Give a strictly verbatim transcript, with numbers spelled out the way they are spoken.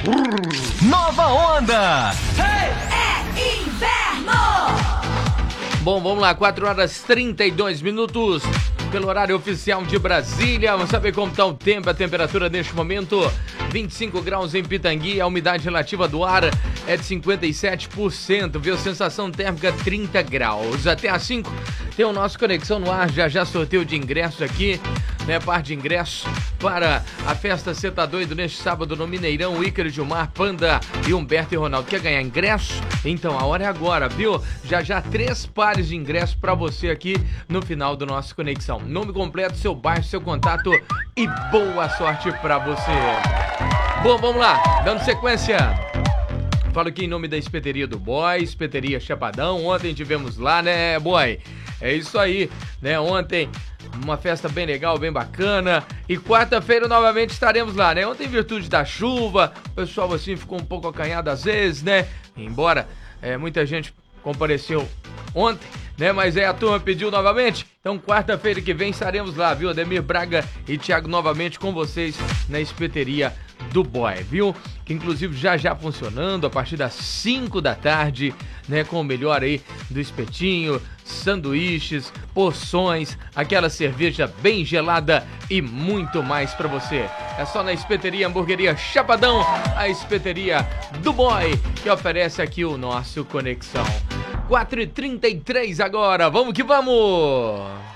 Nova Onda. É inverno! Bom, vamos lá, quatro horas e trinta e dois minutos, pelo horário oficial de Brasília. Vamos saber como está o tempo, a temperatura neste momento, vinte e cinco graus em Pitangui, a umidade relativa do ar é de cinquenta e sete por cento, viu? Sensação térmica trinta graus. Até às cinco tem o nosso Conexão no Ar, já já sorteio de ingressos aqui, né? Par de ingressos para a festa Cê Tá Doido neste sábado no Mineirão. Ícaro, Gilmar, Panda e Humberto e Ronaldo. Quer ganhar ingresso? Então a hora é agora, viu? Já já três pares de ingressos para você aqui no final do nosso Conexão. Nome completo, seu bairro, seu contato e boa sorte para você. Bom, vamos lá, dando sequência. Falo aqui em nome da Espeteria do Boy, Espeteria Chapadão. Ontem tivemos lá, né, Boy? É isso aí, né? Ontem uma festa bem legal, bem bacana. E quarta-feira novamente estaremos lá, né? Ontem, em virtude da chuva, o pessoal assim ficou um pouco acanhado às vezes, né? Embora é, muita gente compareceu ontem, né? Mas é, a turma pediu novamente. Então, quarta-feira que vem estaremos lá, viu? Ademir Braga e Thiago novamente com vocês na Espeteria do Boy, viu? Que inclusive já já funcionando a partir das cinco da tarde, né? Com o melhor aí do espetinho, sanduíches, porções, aquela cerveja bem gelada e muito mais pra você. É só na Espeteria Hamburgueria Chapadão, a Espeteria do Boy, que oferece aqui o nosso Conexão. quatro e trinta e três agora, vamos que vamos!